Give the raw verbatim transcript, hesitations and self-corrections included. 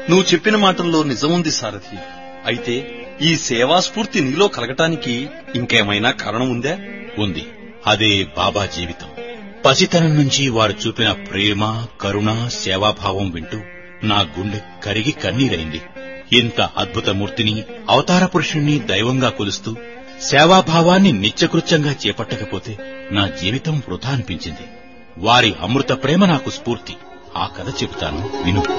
నువ్వు చెప్పిన మాటల్లో నిజముంది సారథి. అయితే ఈ సేవాస్ఫూర్తి నీలో కలగటానికి ఇంకేమైనా కారణం ఉందా? ఉంది. అదే బాబా జీవితం. పసితనం నుంచి వారు చూపిన ప్రేమ, కరుణ, సేవాభావం వింటూ నా గుండె కరిగి కన్నీరైంది. ఇంత అద్భుత మూర్తిని, అవతార పురుషుణ్ణి దైవంగా కొలుస్తూ సేవాభావాన్ని నిత్యకృత్యంగా చేపట్టకపోతే నా జీవితం వృథా అనిపించింది. వారి అమృత ప్రేమ నాకు స్ఫూర్తి. ఆ కథ చెబుతాను, విను.